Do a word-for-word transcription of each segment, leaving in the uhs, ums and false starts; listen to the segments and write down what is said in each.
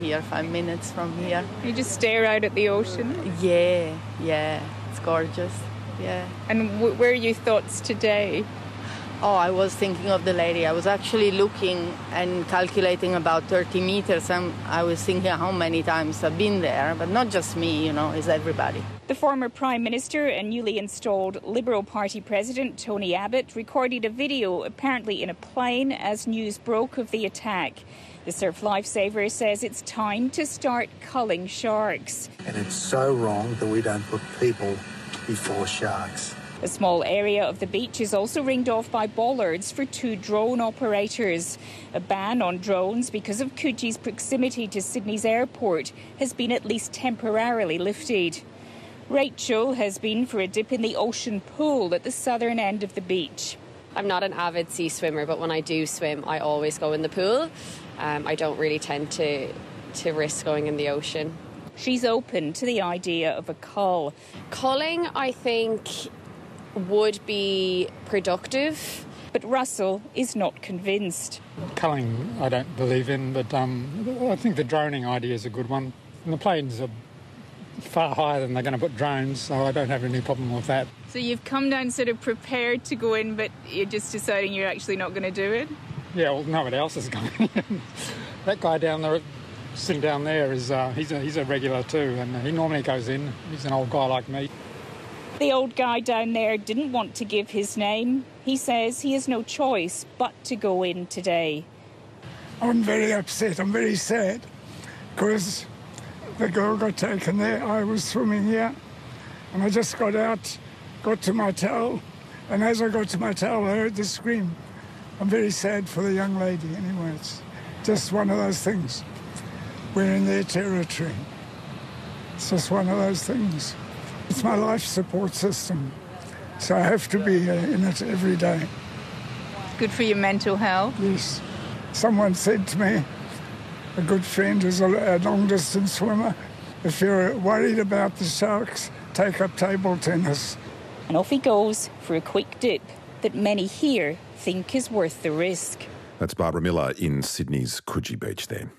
Here, five minutes from here. You just stare out at the ocean? Yeah, yeah, it's gorgeous, yeah. And w- where are your thoughts today? Oh, I was thinking of the lady. I was actually looking and calculating about thirty meters, and I was thinking how many times I've been there, but not just me, you know, it's everybody. The former Prime Minister and newly installed Liberal Party President Tony Abbott recorded a video apparently in a plane as news broke of the attack. The surf lifesaver says it's time to start culling sharks. And it's so wrong that we don't put people before sharks. A small area of the beach is also ringed off by bollards for two drone operators. A ban on drones because of Coogie's proximity to Sydney's airport has been at least temporarily lifted. Rachel has been for a dip in the ocean pool at the southern end of the beach. I'm not an avid sea swimmer, but when I do swim, I always go in the pool. Um, I don't really tend to, to risk going in the ocean. She's open to the idea of a cull. Culling, I think, would be productive. But Russell is not convinced. Culling I don't believe in, but um, I think the droning idea is a good one. And the planes are far higher than they're going to put drones, so I don't have any problem with that. So you've come down sort of prepared to go in, but you're just deciding you're actually not going to do it? Yeah, well, nobody else is going in. That guy down there, sitting down there, is uh, he's, a, he's a regular too, and he normally goes in. He's an old guy like me. The old guy down there didn't want to give his name. He says he has no choice but to go in today. I'm very upset. I'm very sad because the girl got taken there. I was swimming here and I just got out, got to my towel, and as I got to my towel, I heard the scream. I'm very sad for the young lady. Anyway, it's just one of those things. We're in their territory. It's just one of those things. It's my life support system, so I have to be in it every day. Good for your mental health? Yes. Someone said to me, a good friend who's a long-distance swimmer, if you're worried about the sharks, take up table tennis. And off he goes for a quick dip that many here think is worth the risk. That's Barbara Miller in Sydney's Coogee Beach there.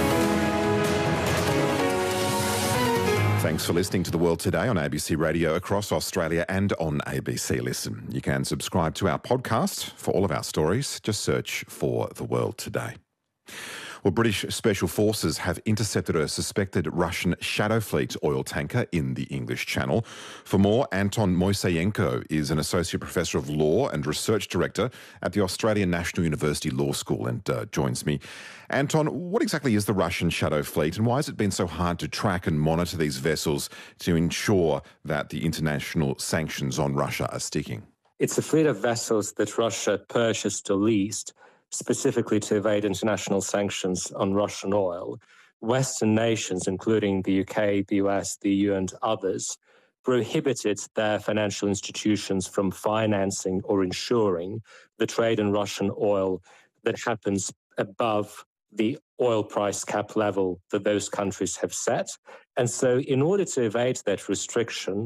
Thanks for listening to The World Today on A B C Radio across Australia and on A B C Listen. You can subscribe to our podcast for all of our stories. Just search for The World Today. Well, British Special Forces have intercepted a suspected Russian Shadow Fleet oil tanker in the English Channel. For more, Anton Moiseyenko is an Associate Professor of Law and Research Director at the Australian National University Law School and uh, joins me. Anton, what exactly is the Russian Shadow Fleet and why has it been so hard to track and monitor these vessels to ensure that the international sanctions on Russia are sticking? It's a fleet of vessels that Russia purchased or leased specifically to evade international sanctions on Russian oil. Western nations, including the U K, the U S, the E U and others, prohibited their financial institutions from financing or insuring the trade in Russian oil that happens above the oil price cap level that those countries have set. And so in order to evade that restriction,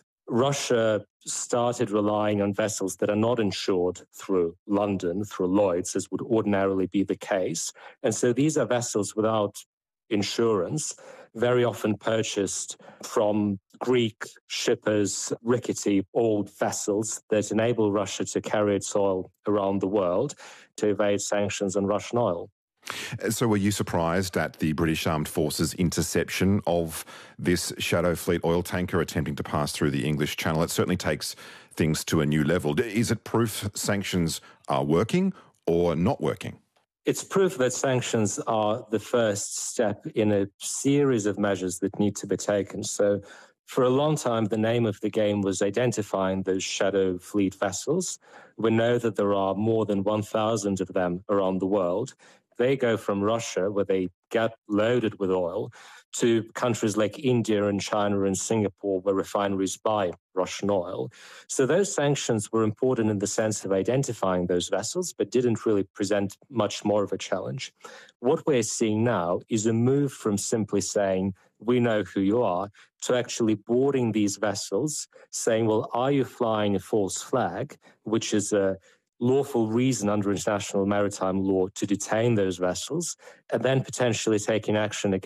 Russia started relying on vessels that are not insured through London, through Lloyd's, as would ordinarily be the case. And so these are vessels without insurance, very often purchased from Greek shippers, rickety old vessels that enable Russia to carry its oil around the world to evade sanctions on Russian oil. So were you surprised at the British Armed Forces interception of this Shadow Fleet oil tanker attempting to pass through the English Channel? It certainly takes things to a new level. Is it proof sanctions are working or not working? It's proof that sanctions are the first step in a series of measures that need to be taken. So for a long time, the name of the game was identifying those Shadow Fleet vessels. We know that there are more than one thousand of them around the world. They go from Russia, where they get loaded with oil, to countries like India and China and Singapore, where refineries buy Russian oil. So those sanctions were important in the sense of identifying those vessels, but didn't really present much more of a challenge. What we're seeing now is a move from simply saying, we know who you are, to actually boarding these vessels, saying, well, are you flying a false flag, which is a lawful reason under international maritime law to detain those vessels, and then potentially taking action against